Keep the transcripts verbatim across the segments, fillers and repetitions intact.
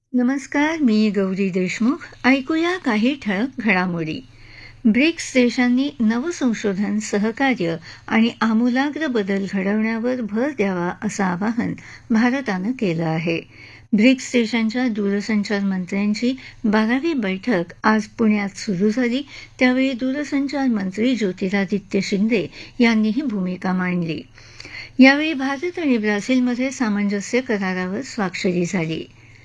नमस्कार, मी गौरी देशमुख. ऐकूया काही ठळक घडामोडी. ब्रिक्स देशांनी नवसंशोधन, सहकार्य आणि आमूलाग्र बदल घडवण्यावर भर द्यावा असं आवाहन भारतानं केलं आहे. ब्रिक्स देशांच्या दूरसंचार मंत्र्यांची बारावी बैठक आज पुण्यात सुरू झाली. त्यावेळी दूरसंचार मंत्री ज्योतिरादित्य शिंदे यांनी ही भूमिका मांडली. यावेळी भारत आणि ब्राझीलमध्ये सामंजस्य करारावर स्वाक्षरी झाली.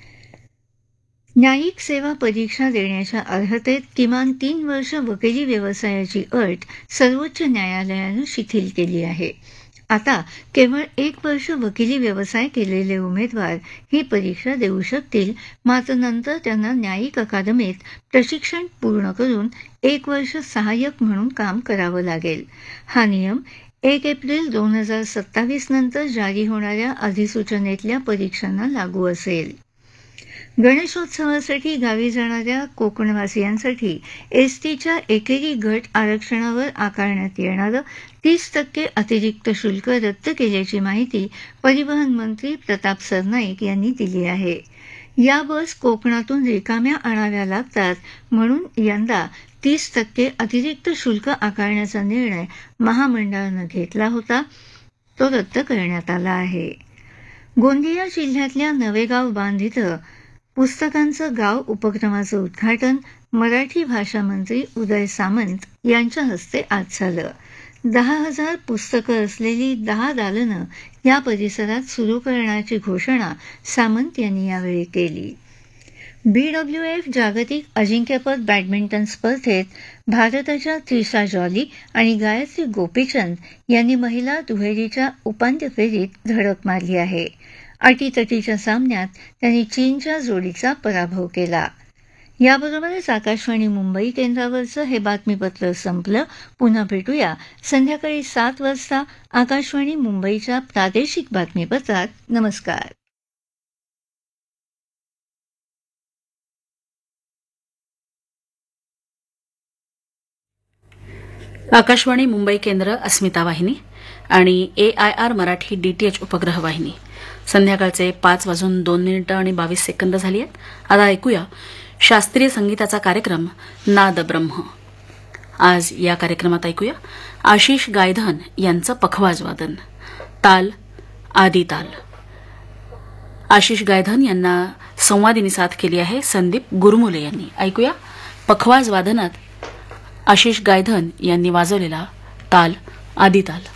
न्यायिक सेवा परीक्षा देण्याच्या अर्हतेत किमान तीन वर्ष वकिली व्यवसायाची अट सर्वोच्च न्यायालयानं शिथिल केली आहे. आता केवळ एक वर्ष वकिली व्यवसाय केलेले उमेदवार ही परीक्षा देऊ शकतील. मात्र नंतर त्यांना न्यायिक अकादमीत प्रशिक्षण पूर्ण करून एक वर्ष सहाय्यक म्हणून काम करावं लागेल. हा नियम एक एप्रिल दोन हजार सत्तावीस नंतर जारी होणाऱ्या अधिसूचनेतल्या परीक्षांना लागू असेल. गणेशोत्सवासाठी गावी जाणाऱ्या कोकणवासियांसाठी एसटीच्या एकेरी गट आरक्षणावर आकारण्यात येणारं तीस टक्के अतिरिक्त शुल्क रद्द केल्याची माहिती परिवहन मंत्री प्रताप सरनाईक यांनी दिली आहे. या बस कोकणातून रिकाम्या आणाव्या लागतात, म्हणून यंदा तीस टक्के अतिरिक्त शुल्क आकारण्याचा निर्णय महामंडळानं घेतला होता, तो रद्द करण्यात आला आहे. गोंदिया जिल्ह्यातल्या नवेगाव बांध इथं पुस्तकांचं गाव उपक्रमाचं उद्घाटन मराठी भाषा मंत्री उदय सामंत यांच्या हस्ते आज झालं. दहा हजार पुस्तकं असलेली दहा दालनं या परिसरात सुरू करण्याची घोषणा सामंत यांनी यावेळी केली. बीडब्ल्यूएफ जागतिक अजिंक्यपद बॅडमिंटन स्पर्धेत भारताच्या त्रिशा जॉली आणि गायत्री गोपीचंद यांनी महिला दुहेरीच्या उपांत्य फेरीत धडक मारली आहे. अटीतटीच्या सामन्यात त्यांनी चीनच्या जोडीचा पराभव केला. याबरोबरच आकाशवाणी मुंबई केंद्रावरचं हे बातमीपत्र संपलं. पुन्हा भेटूया संध्याकाळी सात वाजता आकाशवाणी मुंबईच्या प्रादेशिक बातमीपत्रात. नमस्कार. आकाशवाणी मुंबई केंद्र, अस्मिता वाहिनी आणि ए आय आर मराठी डीटीएच उपग्रह वाहिनी. संध्याकाळचे पाच वाजून दोन मिनिटं आणि बावीस सेकंद झाली आहेत. आता ऐकूया शास्त्रीय संगीताचा कार्यक्रम नाद ब्रह्म. आज या कार्यक्रमात ऐकूया आशिष गायधन यांचं पखवाज वादन, ताल आदी ताल. आशिष गायधन यांना संवादिनी साथ केली आहे संदीप गुरमुले यांनी. ऐकूया पखवाज वादनात आशिष गायधन यांनी वाजवलेला ताल आदी ताल.